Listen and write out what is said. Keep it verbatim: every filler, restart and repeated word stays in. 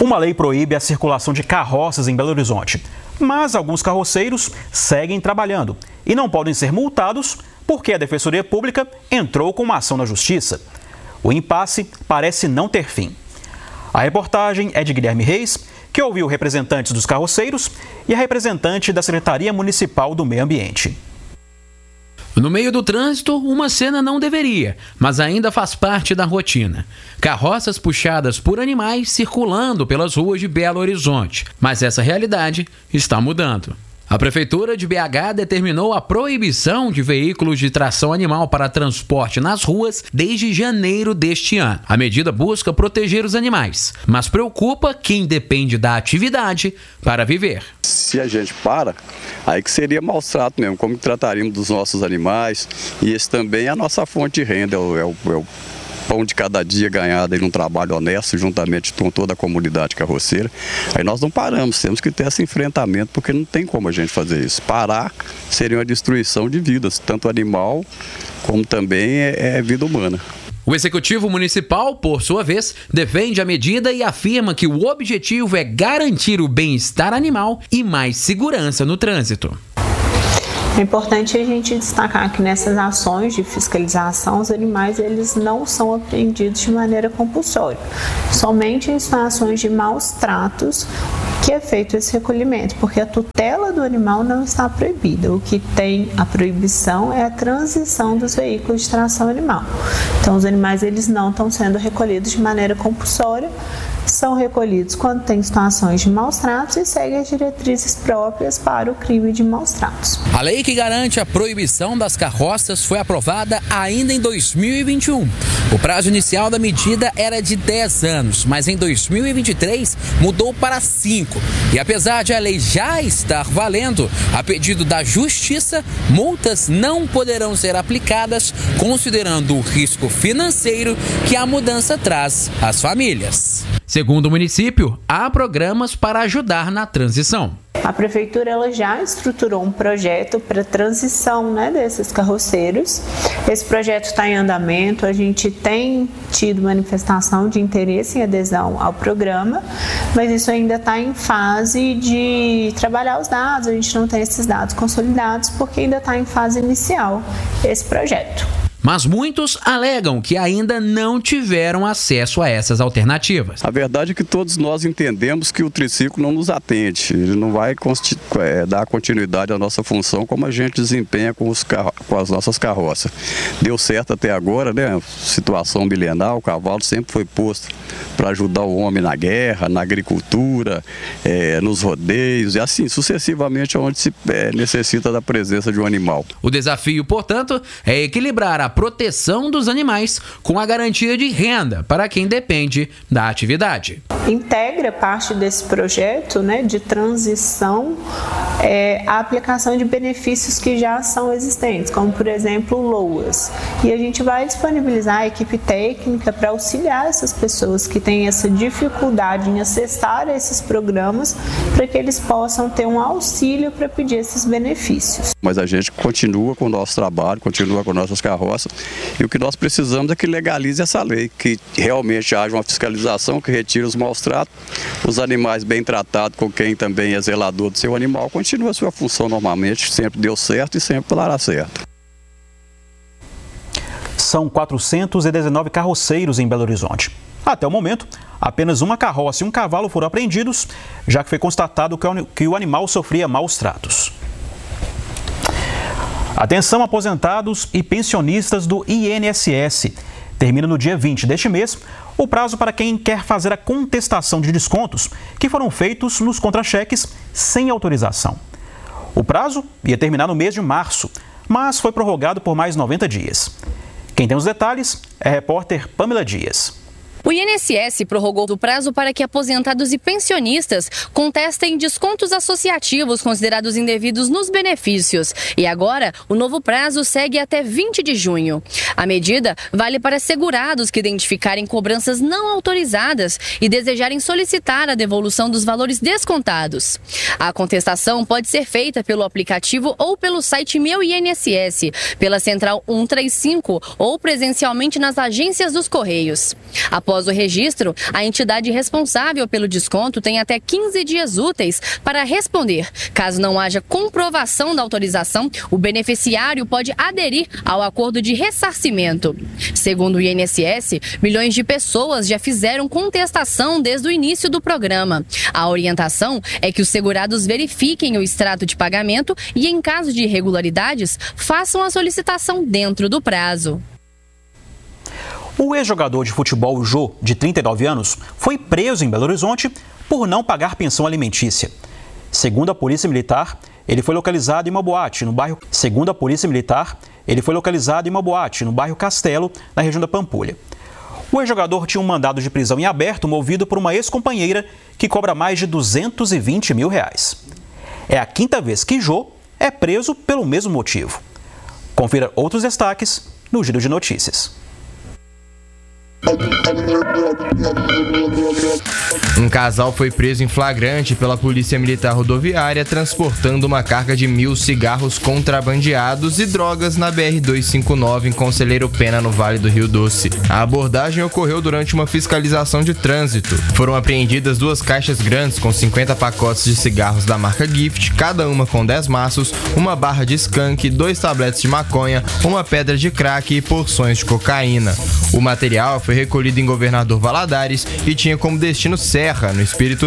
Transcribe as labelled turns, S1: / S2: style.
S1: Uma lei proíbe a circulação de carroças em Belo Horizonte, mas alguns carroceiros seguem trabalhando e não podem ser multados porque a Defensoria Pública entrou com uma ação na Justiça. O impasse parece não ter fim. A reportagem é de Guilherme Reis, que ouviu representantes dos carroceiros e a representante da Secretaria Municipal do Meio Ambiente.
S2: No meio do trânsito, uma cena não deveria, mas ainda faz parte da rotina. Carroças puxadas por animais circulando pelas ruas de Belo Horizonte. Mas essa realidade está mudando. A Prefeitura de B H determinou a proibição de veículos de tração animal para transporte nas ruas desde janeiro deste ano. A medida busca proteger os animais, mas preocupa quem depende da atividade para viver.
S3: Se a gente para, aí que seria maus trato mesmo, como trataríamos dos nossos animais, e esse também é a nossa fonte de renda, é o, é o, é o pão de cada dia ganhado em um trabalho honesto, juntamente com toda a comunidade carroceira. Aí nós não paramos, temos que ter esse enfrentamento, porque não tem como a gente fazer isso. Parar seria uma destruição de vidas, tanto animal como também é, é vida humana.
S2: O Executivo Municipal, por sua vez, defende a medida e afirma que o objetivo é garantir o bem-estar animal e mais segurança no trânsito.
S4: É importante a gente destacar que nessas ações de fiscalização, os animais eles não são apreendidos de maneira compulsória. Somente em situações de maus tratos que é feito esse recolhimento, porque a tutela do animal não está proibida. O que tem a proibição é a transição dos veículos de tração animal. Então, os animais eles não estão sendo recolhidos de maneira compulsória, são recolhidos quando tem situações de maus tratos e seguem as diretrizes próprias para o crime de maus tratos.
S2: A lei que garante a proibição das carroças foi aprovada ainda em dois mil e vinte e um. O prazo inicial da medida era de dez anos, mas em dois mil e vinte e três mudou para cinco. E apesar de a lei já estar valendo, a pedido da Justiça, multas não poderão ser aplicadas, considerando o risco financeiro que a mudança traz às famílias. Segundo o município, há programas para ajudar na transição.
S4: A Prefeitura ela já estruturou um projeto para transição, né, desses carroceiros. Esse projeto está em andamento, a gente tem tido manifestação de interesse em adesão ao programa, mas isso ainda está em fase de trabalhar os dados, a gente não tem esses dados consolidados porque ainda está em fase inicial esse projeto.
S2: Mas muitos alegam que ainda não tiveram acesso a essas alternativas.
S3: A verdade é que todos nós entendemos que o triciclo não nos atende, ele não vai é, dar continuidade à nossa função como a gente desempenha com, os carro, com as nossas carroças. Deu certo até agora, né? Situação milenar, o cavalo sempre foi posto para ajudar o homem na guerra, na agricultura, é, nos rodeios e assim sucessivamente onde se é, necessita da presença de um animal.
S2: O desafio, portanto, é equilibrar a proteção dos animais com a garantia de renda para quem depende da atividade.
S4: Integra parte desse projeto, né, de transição é, a aplicação de benefícios que já são existentes, como por exemplo o LOAS. E a gente vai disponibilizar a equipe técnica para auxiliar essas pessoas que têm essa dificuldade em acessar esses programas para que eles possam ter um auxílio para pedir esses benefícios.
S3: Mas a gente continua com o nosso trabalho, continua com nossas carroças. E o que nós precisamos é que legalize essa lei, que realmente haja uma fiscalização que retire os maus tratos, os animais bem tratados com quem também é zelador do seu animal, continua a sua função normalmente, sempre deu certo e sempre dará certo.
S1: São quatrocentos e dezenove carroceiros em Belo Horizonte. Até o momento, apenas uma carroça e um cavalo foram apreendidos, já que foi constatado que o animal sofria maus tratos. Atenção, aposentados e pensionistas do I N S S. Termina no dia vinte deste mês o prazo para quem quer fazer a contestação de descontos que foram feitos nos contra-cheques sem autorização. O prazo ia terminar no mês de março, mas foi prorrogado por mais noventa dias. Quem tem os detalhes é a repórter Pamela Dias.
S5: O I N S S prorrogou o prazo para que aposentados e pensionistas contestem descontos associativos considerados indevidos nos benefícios. E agora, o novo prazo segue até vinte de junho. A medida vale para segurados que identificarem cobranças não autorizadas e desejarem solicitar a devolução dos valores descontados. A contestação pode ser feita pelo aplicativo ou pelo site Meu I N S S, pela Central cento e trinta e cinco ou presencialmente nas agências dos Correios. A Após o registro, a entidade responsável pelo desconto tem até quinze dias úteis para responder. Caso não haja comprovação da autorização, o beneficiário pode aderir ao acordo de ressarcimento. Segundo o I N S S, milhões de pessoas já fizeram contestação desde o início do programa. A orientação é que os segurados verifiquem o extrato de pagamento e, em caso de irregularidades, façam a solicitação dentro do prazo.
S1: O ex-jogador de futebol Jô, de trinta e nove anos, foi preso em Belo Horizonte por não pagar pensão alimentícia. Segundo a Polícia Militar, ele foi localizado em uma boate no bairro. Segundo a Polícia Militar, ele foi localizado em uma boate no bairro Castelo, na região da Pampulha. O ex-jogador tinha um mandado de prisão em aberto movido por uma ex-companheira que cobra mais de duzentos e vinte mil reais. É a quinta vez que Jô é preso pelo mesmo motivo. Confira outros destaques no Giro de Notícias.
S6: Um casal foi preso em flagrante pela Polícia Militar Rodoviária transportando uma carga de mil cigarros contrabandeados e drogas na B R duzentos e cinquenta e nove em Conselheiro Pena, no Vale do Rio Doce. A abordagem ocorreu durante uma fiscalização de trânsito. Foram apreendidas duas caixas grandes com cinquenta pacotes de cigarros da marca Gift, cada uma com dez maços, uma barra de skunk, dois tabletes de maconha, uma pedra de crack e porções de cocaína. O material foi recolhido em Governador Valadares e tinha como destino Serra, no Espírito